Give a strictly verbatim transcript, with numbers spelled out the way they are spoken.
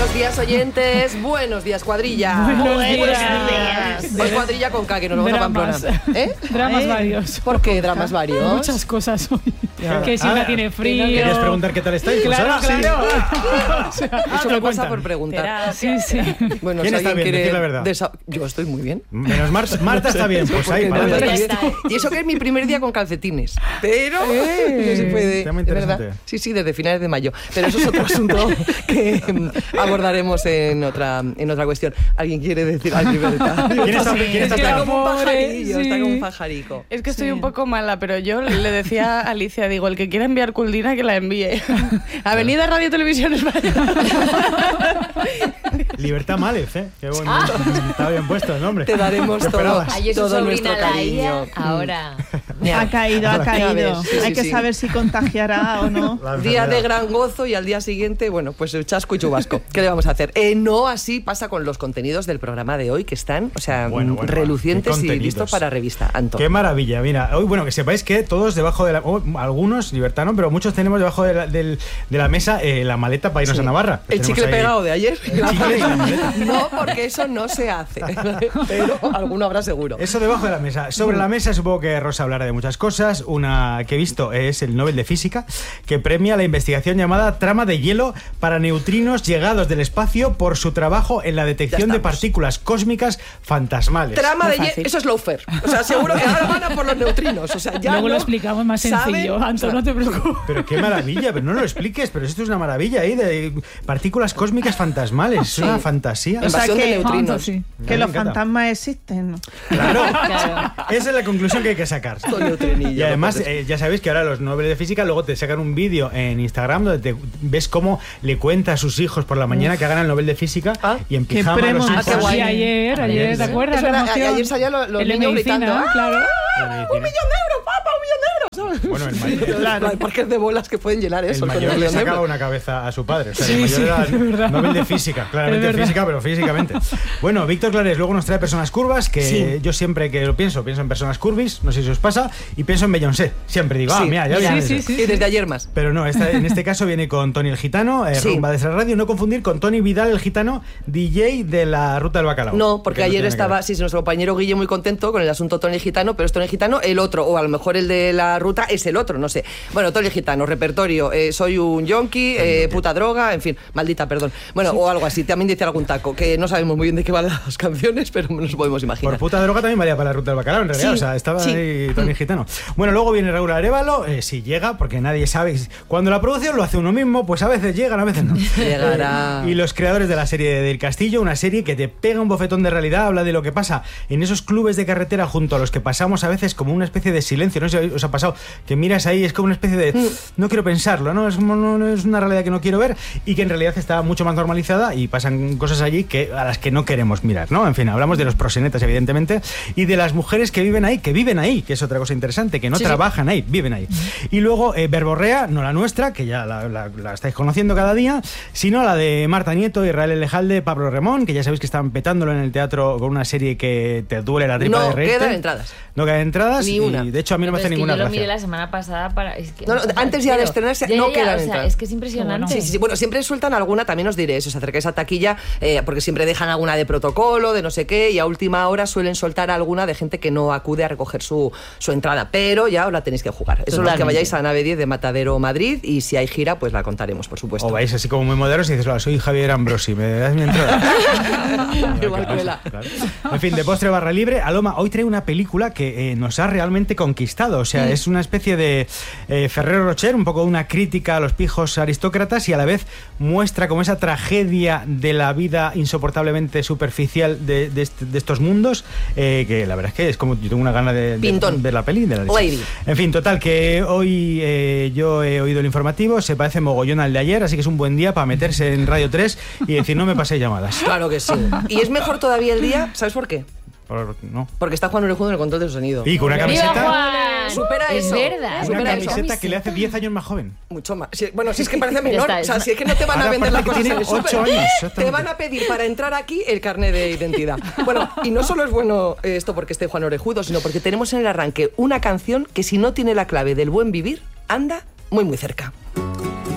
Buenos días, oyentes. Buenos días, cuadrilla. Buenos, Buenos días. días. Hoy cuadrilla con K, que nos vamos Dramas. a Pamplona. ¿Eh? Dramas ¿Eh? varios. ¿Por qué dramas varios? Muchas cosas hoy. Ya. Que Silvia Ah, tiene frío. ¿Querías preguntar qué tal estáis? Pues Claro, ahora sí. claro. O sea, Eso te me lo pasa cuentan. por preguntar. sí, sí. Bueno, ¿Quién si está alguien bien? quiere Decid la verdad. desa- Yo estoy muy bien. Menos Mar- Marta está bien, pues ahí, Porque para no adelante. estoy bien. Y eso que es mi primer día con calcetines. Pero no se puede. Está muy ¿de verdad? interesante. Sí, sí, desde finales de mayo. Pero eso es otro asunto que mm, abordaremos en otra, en otra cuestión. ¿Alguien quiere decir al libertad? ¿Quién está, ¿quién está Sí, Está peor? como un Pobre, pajarillo, sí. está como un pajarico. Es que estoy Sí. un poco mala, pero yo le decía a Alicia, digo, el que quiera enviar Culdina, que la envíe. Avenida Radio Televisión Española. Libertad Mález, ¿eh? Qué bueno. Está bien puesto el nombre. Te daremos ¿Qué todo, esperabas? Ayer su todo nuestro sobrina cariño. Laia, ahora. Ya. Ha caído, ha A ver, caído. sí, sí, Hay que sí. saber si contagiará o no. La Día de enfermedad. gran gozo y al día siguiente, bueno, pues chasco y chubasco. ¿Qué le vamos a hacer? Eh, no así pasa con los contenidos del programa de hoy, que están, o sea, Bueno, bueno, relucientes qué y contenidos. listos para revista. Anto. Qué maravilla, mira, hoy bueno, que sepáis que todos debajo de la, oh, algunos, Libertad no, pero muchos tenemos debajo de la, del- de la mesa eh, la maleta para irnos Sí. a Navarra. El Tenemos chicle ahí- pegado de ayer. El chicle y la maleta. No, porque eso no se hace. Pero alguno habrá seguro. Eso debajo de la mesa. Sobre la mesa supongo que Rosa hablará de muchas cosas. Una que he visto es el Nobel de Física, que premia la investigación llamada trama de hielo para neutrinos llegados del espacio por su trabajo en la detección Ya de estamos. partículas cósmicas fantasmales. Trama Muy de hielo, fácil. eso es lawfare. O sea, seguro que ahora van a por los neutrinos. O sea, ya Luego no lo explicamos más saben, sencillo. o sea, Anto, no te preocupes. Pero qué maravilla, pero no lo expliques, pero esto es una maravilla ahí de partículas cósmicas fantasmales, es Sí. una fantasía. O sea, Invasión de que, neutrinos. Sí. que Me los encanta. fantasmas existen, ¿no? Claro, Claro. esa es la conclusión que hay que sacar. Son neutrinillos, Y además, no puedes- eh, ya sabéis que ahora los Nobel de Física luego te sacan un vídeo en Instagram donde te ves cómo le cuenta a sus hijos por la mañana que hagan el Nobel de Física Ah. y en Qué pijama los premio. hijos. Ah, qué guay. Sí, ayer, ayer, ¿te sí. acuerdas? Es La verdad, emoción. ayer salían los- los El de niños medicina, gritando, ¡ah! claro. ¡Un millón de euros, papá! ¡Un millón de euros! ¿sabes? Bueno, el mayor, Claro, hay parques de bolas que pueden llenar el eso. con mayor un le millón de sacaba euros. una cabeza a su padre. O sea, Sí, el mayor sí, era es verdad. Nobel de Física, claramente Es verdad. física, pero físicamente. Bueno, Víctor Clares luego nos trae personas curvas, que Sí. yo siempre que lo pienso, pienso en personas curvis, no sé si os pasa, y pienso en Beyoncé. Siempre digo, ah, Sí. mira, ya Sí, viene sí, ese. sí. Y desde ayer más. Pero no, esta- en este caso viene con Tony el Gitano, eh, Sí. rumba de esa radio, no confundir con Tony Vidal el Gitano, D J de la Ruta del Bacalao. No, porque no ayer tiene que estaba, ver. sí, sí, nuestro compañero Guille muy contento con el asunto Tony Gitano, pero es Tony Gitano el otro, o a lo mejor el de la ruta es el otro, no sé. Bueno, Tony Gitano, repertorio, eh, soy un yonki, eh, puta droga, en fin, maldita, perdón. Bueno, o algo así, también dice algún taco, que no sabemos muy bien de qué van las canciones, pero nos podemos imaginar. Por puta droga también valía para la Ruta del Bacalao, en realidad. Sí, O sea, estaba sí. ahí Tony Gitano. Bueno, luego viene Raúl Arévalo, eh, si llega, porque nadie sabe. Cuando la producción lo hace uno mismo, pues a veces llegan, a veces no. Llegará. Eh, y los creadores de la serie del Castillo, una serie que te pega un bofetón de realidad, habla de lo que pasa en esos clubes de carretera junto a los que pasamos a veces como una especie de silencio. No sé si os ha pasado que miras ahí, es como una especie de. No quiero pensarlo, ¿no? Es, como, no, no es una realidad que no quiero ver y que en realidad está mucho más normalizada y pasan cosas allí que a las que no queremos mirar, ¿no? En fin, hablamos de los proxenetas, evidentemente, y de las mujeres que viven ahí, que viven ahí, que es otra cosa interesante, que no Sí, sí. trabajan ahí, viven ahí. Y luego eh, Verborrea, no la nuestra, que ya la, la- la estáis conociendo cada día, sino la de Marta Nieto, Israel Elejalde, Pablo Remón, que ya sabéis que están petándolo en el teatro con una serie que te duele la tripa No de reírte. quedan entradas. No quedan entradas. Ni y, una. de hecho, a mí no me Pero hace es que ninguna yo lo gracia. miré la semana pasada para... es que- No, no, antes ya de pero- estrenarse, ya, no ya, ya, quedan o sea, entradas. es que es impresionante. Sí, sí, sí. Bueno, siempre sueltan alguna, también os diré eso, os acercáis a taquilla, eh, porque siempre dejan alguna de protocolo, de no sé qué, y a última hora suelen soltar alguna de gente que no acude a recoger su, su entrada, pero ya os la tenéis que jugar. Eso es lo que Totalmente. vayáis a Nave diez de Matadero Madrid, y si hay gira, pues la contaremos, por supuesto. O vais así como muy modernos y dices, hola, soy Javier Ambrosi, ¿me das mi entrada? Igual Claro, cuela. claro. En fin, de postre barra libre, Aloma hoy trae una película que eh, nos ha realmente conquistado. O sea, es una especie de eh, Ferrero Rocher, un poco una crítica a los pijos aristócratas y a la vez muestra como esa tragedia de la vida insoportablemente superficial de, de, est- de estos mundos, eh, que la verdad es que es como yo tengo una gana de, de Pintón. ver la peli de la leche. Lady. En fin, total, que hoy eh, yo he oído el informativo, se parece mogollón al de ayer, así que es un buen día para meterse en Radio tres y decir, no me paséis llamadas. Claro que sí. Y es mejor todavía el día, ¿sabes por qué? Por- no. Porque está Juan Orejudo en el control del sonido. Y con una ¡Viva camiseta, Juan! Supera es eso. verdad. una supera eso. camiseta que le hace diez años más joven. Mucho más. Sí, bueno, si es que parece Ya menor. está, O sea, es si es que no te van Ahora a vender la parece cosa que en el tiene súper. ocho años, exactamente. Te van a pedir para entrar aquí el carnet de identidad. Bueno, y no solo es bueno eh, esto porque esté Juan Orejudo, sino porque tenemos en el arranque una canción que si no tiene la clave del buen vivir, anda muy muy cerca.